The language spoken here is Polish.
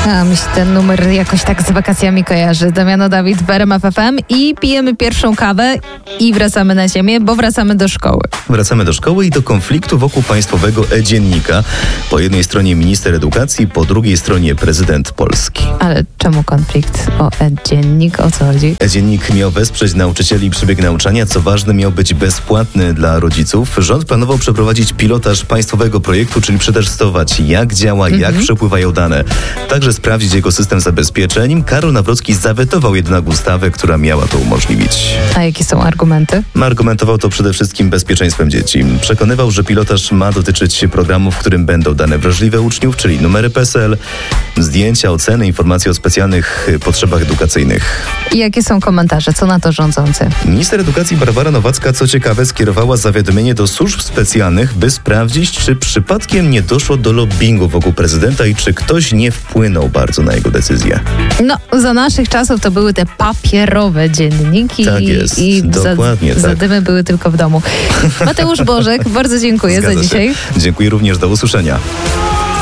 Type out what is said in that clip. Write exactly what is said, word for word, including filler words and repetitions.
A mi się ten numer jakoś tak z wakacjami kojarzy. Damiano Dawid w R M F F M i pijemy pierwszą kawę i wracamy na ziemię, bo wracamy do szkoły. Wracamy do szkoły i do konfliktu wokół państwowego e-dziennika. Po jednej stronie minister edukacji, po drugiej stronie prezydent Polski. Ale czemu konflikt o e-dziennik? O co chodzi? E-dziennik miał wesprzeć nauczycieli przebieg nauczania. Co ważne, miał być bezpłatny dla rodziców. Rząd planował przeprowadzić pilotaż państwowego projektu, czyli przetestować, jak działa, mhm. jak przepływają dane. Także sprawdzić jego system zabezpieczeń. Karol Nawrocki zawetował jednak ustawę, która miała to umożliwić. A jakie są argumenty? Argumentował to przede wszystkim bezpieczeństwem dzieci. Przekonywał, że pilotaż ma dotyczyć programu, w którym będą dane wrażliwe uczniów, czyli numery P E S E L, zdjęcia, oceny, informacje o specjalnych potrzebach edukacyjnych. I jakie są komentarze? Co na to rządzący? Minister edukacji Barbara Nowacka, co ciekawe, skierowała zawiadomienie do służb specjalnych, by sprawdzić, czy przypadkiem nie doszło do lobbingu wokół prezydenta i czy ktoś nie wpłynął bardzo na jego decyzję. No, za naszych czasów to były te papierowe dzienniki. Tak jest, i dokładnie za, tak. zadymy były tylko w domu. Mateusz Bożek, bardzo dziękuję Zgadza za się. dzisiaj. Dziękuję również, do usłyszenia.